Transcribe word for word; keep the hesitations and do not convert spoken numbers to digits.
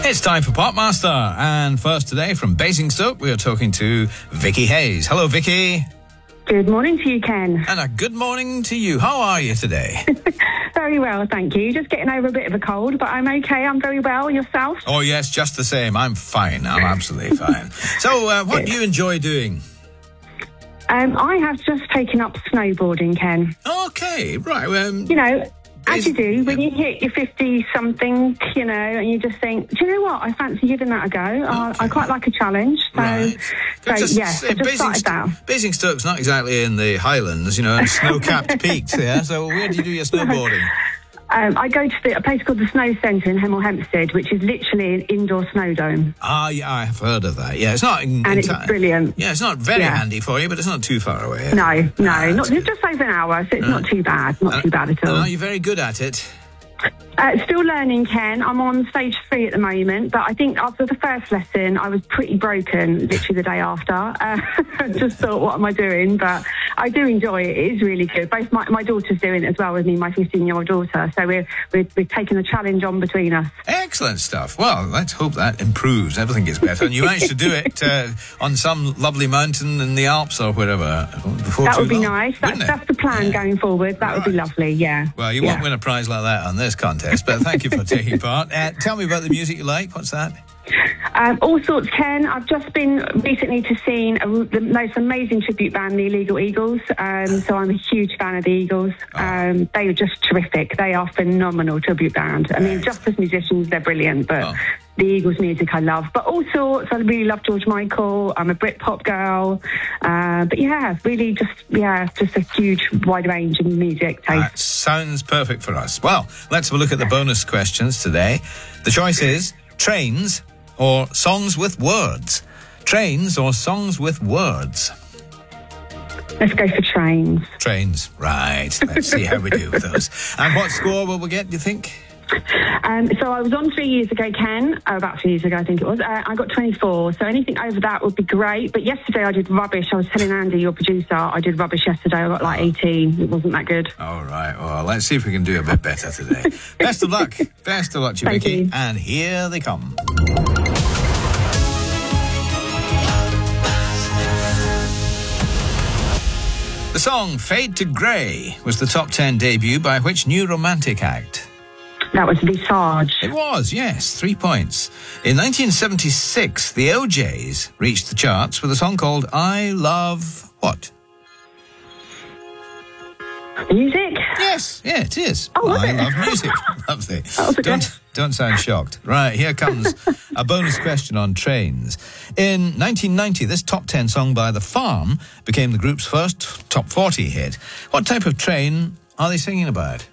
It's time for Popmaster, and first today from Basingstoke, we are talking to Vicky Hayes. Hello, Vicky. Good morning to you, Ken. And a good morning to you. How are you today? Very well, thank you. Just getting over a bit of a cold, but I'm okay. I'm very well. Yourself? Oh, yes, just the same. I'm fine. I'm absolutely fine. So, uh, what Good. do you enjoy doing? Um, I have just taken up snowboarding, Ken. Okay, right. Um, You know, as you do, when yeah. you hit your fifty-something, you know, and you just think, do you know what? I fancy giving that a go. I, Okay. I quite like a challenge. So, Right. so Just yeah, say I just started Basingstoke, that. Basingstoke's not exactly in the Highlands, you know, and snow-capped peaks, yeah? So where do you do your snowboarding? Um, I go to the, a place called the Snow Centre in Hemel Hempstead, which is literally an indoor snow dome. Ah, yeah, I have heard of that. Yeah, it's not... In, And it's enti- brilliant. Yeah, it's not very Yeah. handy for you, but it's not too far away. No, no, Ah, not that's good. just over an hour, so it's not too bad. Not too bad at And all. are you very good at it? Uh, still learning, Ken. I'm on stage three at the moment, but I think after the first lesson, I was pretty broken literally the day after. Uh, I just thought, what am I doing? But I do enjoy it. It is really good. Both my, my daughter's doing it as well with me, my fifteen-year-old daughter. So we're, we're, we're taking a challenge on between us. Excellent stuff. Well, let's hope that improves. Everything gets better. And you managed to do it uh, on some lovely mountain in the Alps or wherever. Before That too would be long, nice. That's, wouldn't it? that's the plan Yeah. going forward. That would be Right. lovely, yeah. Well, you yeah. won't win a prize like that on this contest, but thank you for taking part. Uh, tell me about the music you like. What's that? Um, all sorts, Ken. I've just been recently to see a, the most amazing tribute band, the Illegal Eagles. Um, so I'm a huge fan of the Eagles. Um, they are just terrific. They are phenomenal tribute band. I mean, just as musicians, they're brilliant, but Oh. the Eagles music I love. But all sorts. I really love George Michael. I'm a Britpop girl. Uh, but yeah, really just, yeah, just a huge wide range of music taste. That sounds perfect for us. Well, let's have a look at the bonus questions today. The choice is trains or songs with words. Trains or songs with words. Let's go for trains. Trains. Right. Let's see how we do with those. And what score will we get, do you think? Um, so I was on three years ago, Ken, oh, about three years ago, I think it was. Uh, I got twenty-four, so anything over that would be great. But yesterday I did rubbish. I was telling Andy, your producer, I did rubbish yesterday. I got like eighteen. It wasn't that good. All right. Well, let's see if we can do a bit better today. Best of luck. Best of luck to you, Thank Vicky. you. And here they come. The song Fade to Grey was the top ten debut by which new romantic act? That was Visage. It was, yes, three points. In nineteen seventy-six, the O Js reached the charts with a song called I Love What? Music? Yes, yeah, it is. Oh, was I it? love music. Lovely. That was a Don't, guess. don't sound shocked. Right, here comes a bonus question on trains. In nineteen ninety, this top ten song by The Farm became the group's first top forty hit. What type of train are they singing about?